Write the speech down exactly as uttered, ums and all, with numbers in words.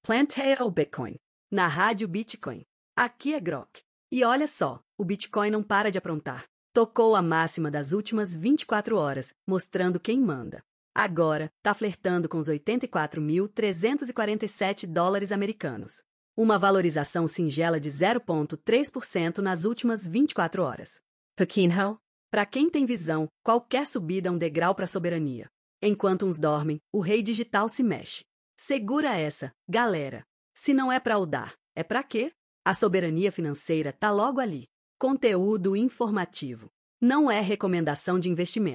Plantail Bitcoin, na Rádio Bitcoin. Aqui é Grok. E olha só, o Bitcoin não para de aprontar. Tocou a máxima das últimas vinte e quatro horas, mostrando quem manda. Agora, tá flertando com os oitenta e quatro mil trezentos e quarenta e sete dólares americanos. Uma valorização singela de zero vírgula três por cento nas últimas vinte e quatro horas. Pequeno, para quem tem visão, qualquer subida é um degrau para a soberania. Enquanto uns dormem, o rei digital se mexe. Segura essa, galera. Se não é para o dar, é para quê? A soberania financeira tá logo ali. Conteúdo informativo. Não é recomendação de investimento.